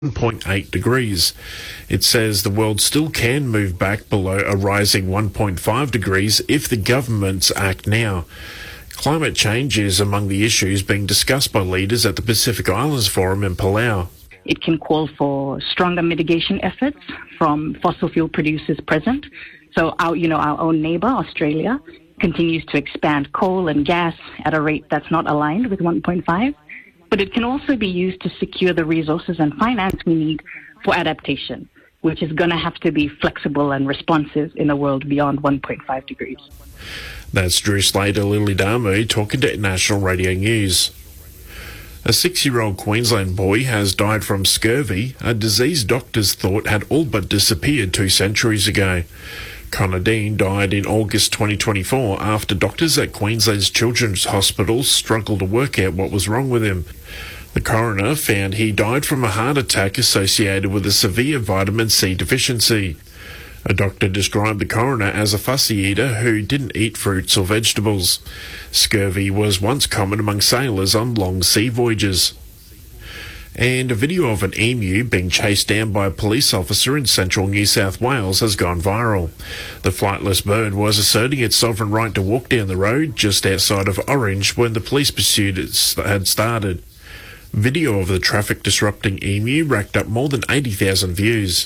1.8 degrees. It says the world still can move back below a rising 1.5 degrees if the governments act now. Climate change is among the issues being discussed by leaders at the Pacific Islands Forum in Palau. It can call for stronger mitigation efforts from fossil fuel producers present. So our own neighbour, Australia, continues to expand coal and gas at a rate that's not aligned with 1.5. But it can also be used to secure the resources and finance we need for adaptation, which is going to have to be flexible and responsive in a world beyond 1.5 degrees. That's Drew Slater, Lily Damu, talking to National Radio News. A 6-year-old Queensland boy has died from scurvy, a disease doctors thought had all but disappeared 2 centuries ago. Connor Dean died in August 2024 after doctors at Queensland's Children's Hospital struggled to work out what was wrong with him. The coroner found he died from a heart attack associated with a severe vitamin C deficiency. A doctor described the coroner as a fussy eater who didn't eat fruits or vegetables. Scurvy was once common among sailors on long sea voyages. And a video of an emu being chased down by a police officer in central New South Wales has gone viral. The flightless bird was asserting its sovereign right to walk down the road just outside of Orange when the police pursuit had started. Video of the traffic disrupting emu racked up more than 80,000 views.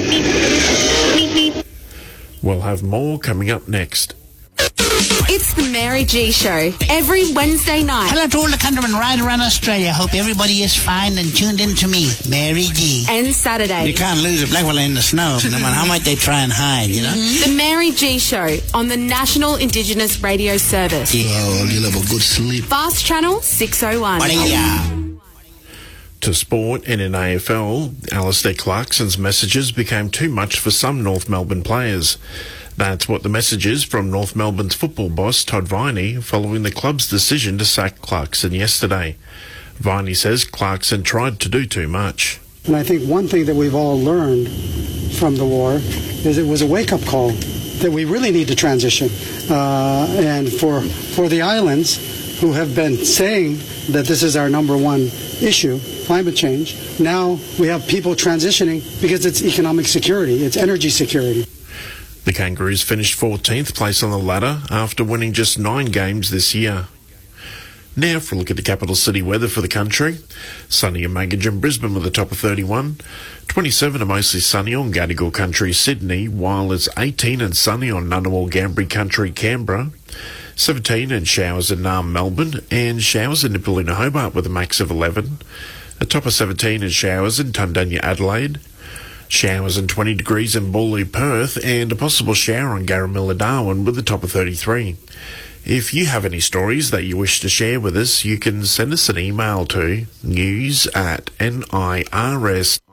We'll have more coming up next. It's the Mary G Show, every Wednesday night. Hello to all the countrymen right around Australia. Hope everybody is fine and tuned in to me, Mary G. And Saturday. You can't lose a black fella in the snow, no matter how much they try and hide, you know? Mm-hmm. The Mary G Show on the National Indigenous Radio Service. Yeah, well, you'll have a good sleep. Fast Channel 601. To sport and in AFL, Alistair Clarkson's messages became too much for some North Melbourne players. That's what the message is from North Melbourne's football boss, Todd Viney, following the club's decision to sack Clarkson yesterday. Viney says Clarkson tried to do too much. And I think one thing that we've all learned from the war is it was a wake-up call that we really need to transition. And for the islands, who have been saying that this is our number one issue, climate change, now we have people transitioning because it's economic security, it's energy security. The Kangaroos finished 14th place on the ladder after winning just 9 games this year. Now for a look at the capital city weather for the country. Sunny and Maggie in Brisbane with a top of 31. 27 and mostly sunny on Gadigal Country, Sydney, while it's 18 and sunny on Ngunnawal Gambri Country, Canberra. 17 and showers in Naarm, Melbourne, and showers in Nipaluna, Hobart with a max of 11. A top of 17 and showers in Tundunya, Adelaide. Showers and 20 degrees in Bawley, Perth, and a possible shower on Garamilla, Darwin with a top of 33. If you have any stories that you wish to share with us, you can send us an email to news@nirs